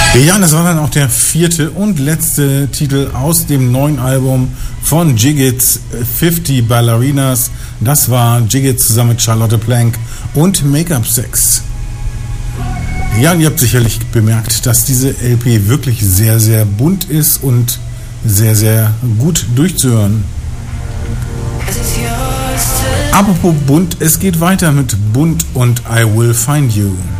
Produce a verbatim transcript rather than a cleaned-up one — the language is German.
Ja, das war dann auch der vierte und letzte Titel aus dem neuen Album von Jiggits, fünfzig Ballerinas. Das war Jiggits zusammen mit Charlotte Plank und Make-up Sex. Ja, und ihr habt sicherlich bemerkt, dass diese L P wirklich sehr, sehr bunt ist und sehr, sehr gut durchzuhören. Apropos bunt, es geht weiter mit Bunt und I Will Find You.